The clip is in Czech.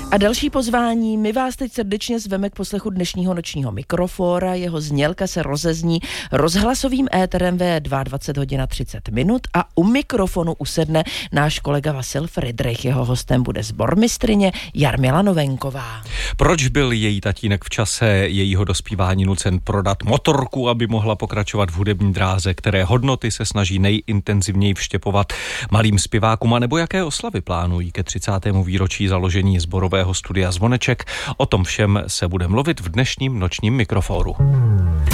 A další pozvání, my vás teď srdečně zveme k poslechu dnešního nočního Mikrofóra. Jeho znělka se rozezní rozhlasovým éterem ve 22 hodin a 30 minut a u mikrofonu usedne náš kolega Vasil Fridrich. Jeho hostem bude sbormistryně Jarmila Novenková. Proč byl její tatínek v čase jejího dospívání nucen prodat motorku, aby mohla pokračovat v hudební dráze? Které hodnoty se snaží nejintenzivněji vštěpovat malým zpěvákům, a nebo jaké oslavy plánují ke 30. výročí založení sborového studia Zvoneček? O tom všem se bude mluvit v dnešním nočním Mikrofóru.